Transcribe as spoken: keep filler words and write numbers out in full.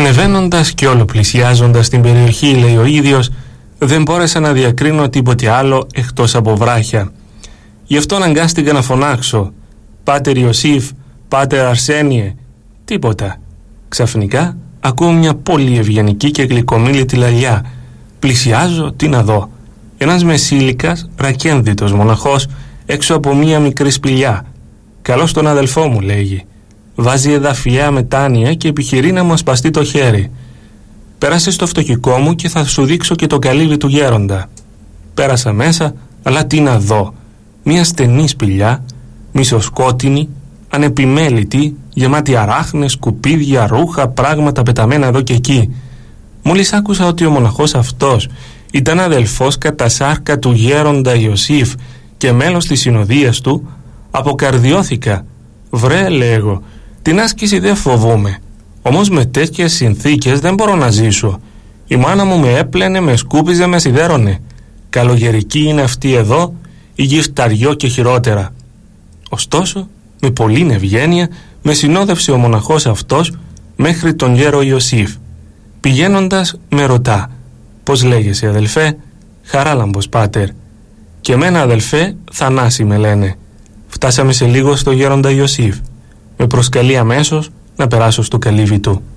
Ανεβαίνοντας και όλο πλησιάζοντας την περιοχή, λέει ο ίδιος, δεν μπόρεσα να διακρίνω τίποτε άλλο εκτός από βράχια. Γι' αυτό αναγκάστηκα να φωνάξω «Πάτερ Ιωσήφ, Πάτερ Αρσένιε», τίποτα. Ξαφνικά ακούω μια πολύ ευγενική και γλυκομίλητη λαλιά. Πλησιάζω, τι να δω. Ένας μεσήλικας, ρακένδυτος μοναχός, έξω από μια μικρή σπηλιά. «Καλώς τον αδελφό μου», λέγει. Βάζει εδαφιαία μετάνοια και επιχειρεί να μου ασπαστεί το χέρι. «Πέρασε στο φτωχικό μου και θα σου δείξω και το καλύβι του γέροντα». Πέρασα μέσα, αλλά τι να δω. Μια στενή σπηλιά, μισοσκότεινη, ανεπιμέλητη, γεμάτη αράχνες, σκουπίδια, ρούχα, πράγματα πεταμένα εδώ και εκεί. Μόλις άκουσα ότι ο μοναχός αυτός ήταν αδελφός κατά σάρκα του γέροντα Ιωσήφ και μέλος της συνοδείας του, αποκαρδιώθηκα. «Βρε», λέγω, «την άσκηση δεν φοβούμαι. Όμως με τέτοιες συνθήκες δεν μπορώ να ζήσω. Η μάνα μου με έπλαινε, με σκούπιζε, με σιδέρωνε. Καλογερική είναι αυτή εδώ, η γη φταριό και χειρότερα». Ωστόσο, με πολλήν ευγένεια, με συνόδευσε ο μοναχός αυτός μέχρι τον γέρο Ιωσήφ. Πηγαίνοντας με ρωτά «Πώς λέγεσαι, αδελφέ?» «Χαράλαμπος, πάτερ». «Και εμένα, αδελφέ, Θανάση με λένε». Φτάσαμε σε λίγο στο γέροντα Ιωσήφ. Με προσκαλεί αμέσως να περάσω στο καλύβι του.